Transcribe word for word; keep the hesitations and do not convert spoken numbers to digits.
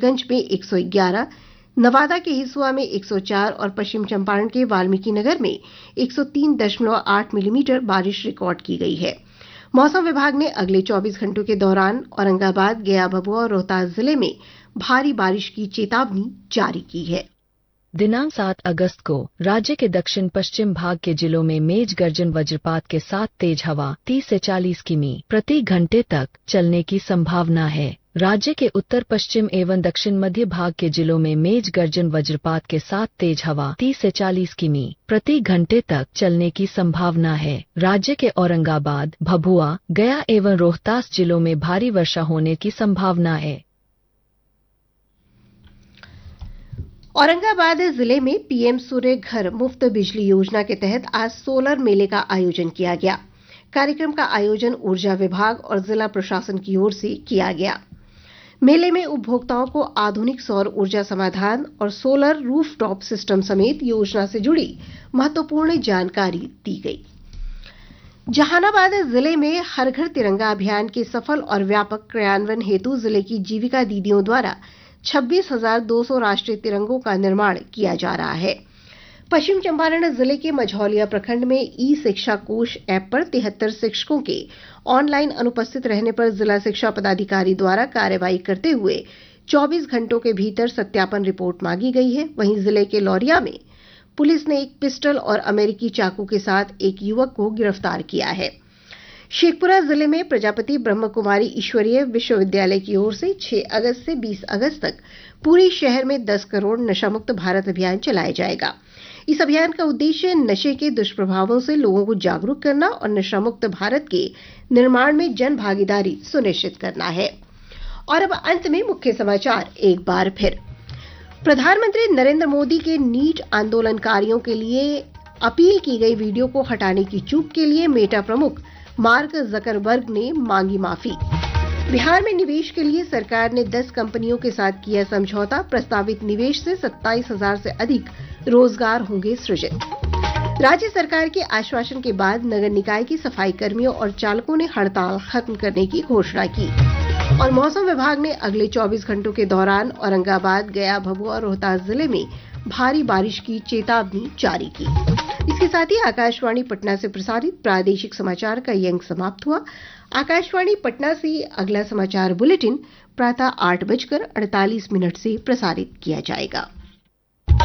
साहिबगंज में एक सौ ग्यारह, नवादा के हिसुआ में एक सौ चार और पश्चिम चंपारण के वाल्मीकि नगर में एक सौ तीन दशमलव आठ मिलीमीटर बारिश रिकॉर्ड की गई है। मौसम विभाग ने अगले चौबीस घंटों के दौरान औरंगाबाद, गया, भभुआ और रोहतास जिले में भारी बारिश की चेतावनी जारी की है। दिनांक सात अगस्त को राज्य के दक्षिण पश्चिम भाग के जिलों में मेघ गर्जन वज्रपात के साथ तेज हवा तीस से चालीस किमी प्रति घंटे तक चलने की संभावना है। राज्य के उत्तर पश्चिम एवं दक्षिण मध्य भाग के जिलों में मेघ गर्जन वज्रपात के साथ तेज हवा तीस से चालीस किमी प्रति घंटे तक चलने की संभावना है। राज्य के औरंगाबाद, भभुआ, गया एवं रोहतास जिलों में भारी वर्षा होने की संभावना है। औरंगाबाद जिले में पीएम सूर्य घर मुफ्त बिजली योजना के तहत आज सोलर मेले का आयोजन किया गया। कार्यक्रम का आयोजन ऊर्जा विभाग और जिला प्रशासन की ओर से किया गया। मेले में उपभोक्ताओं को आधुनिक सौर ऊर्जा समाधान और सोलर रूफटॉप सिस्टम समेत योजना से जुड़ी महत्वपूर्ण जानकारी दी गई। जहानाबाद जिले में हर घर तिरंगा अभियान के सफल और व्यापक क्रियान्वयन हेतु जिले की जीविका दीदियों द्वारा छब्बीस हजार दो सौ राष्ट्रीय तिरंगों का निर्माण किया जा रहा है। पश्चिम चंपारण जिले के मझौलिया प्रखंड में ई शिक्षा कोष ऐप पर तिहत्तर शिक्षकों के ऑनलाइन अनुपस्थित रहने पर जिला शिक्षा पदाधिकारी द्वारा कार्रवाई करते हुए चौबीस घंटों के भीतर सत्यापन रिपोर्ट मांगी गई है। वहीं जिले के लौरिया में पुलिस ने एक पिस्टल और अमेरिकी चाकू के साथ एक युवक को गिरफ्तार किया है। शेखपुरा जिले में प्रजापति ब्रह्म कुमारी ईश्वरीय विश्वविद्यालय की ओर से छह अगस्त से बीस अगस्त तक पूरे शहर में दस करोड़ नशामुक्त भारत अभियान चलाया जाएगा। इस अभियान का उद्देश्य नशे के दुष्प्रभावों से लोगों को जागरूक करना और नशामुक्त भारत के निर्माण में जन भागीदारी सुनिश्चित करना है। और अब अंत में मुख्य समाचार एक बार फिर। प्रधानमंत्री नरेंद्र मोदी के नीट आंदोलनकारियों के लिए अपील की गई वीडियो को हटाने की चूक के लिए मेटा प्रमुख मार्क जकरबर्ग ने मांगी माफी। बिहार में निवेश के लिए सरकार ने दस कंपनियों के साथ किया समझौता। प्रस्तावित निवेश से सत्ताईस हजार से अधिक रोजगार होंगे सृजित। राज्य सरकार के आश्वासन के बाद नगर निकाय की सफाई कर्मियों और चालकों ने हड़ताल खत्म करने की घोषणा की। और मौसम विभाग ने अगले चौबीस घंटों के दौरान औरंगाबाद, गया, भभुआ और रोहतास जिले में भारी बारिश की चेतावनी जारी की। इसके साथ ही आकाशवाणी पटना से प्रसारित प्रादेशिक समाचार का ये अंक समाप्त हुआ। आकाशवाणी पटना से अगला समाचार बुलेटिन प्रातः आठ बजकर अड़तालीस मिनट से प्रसारित किया जाएगा।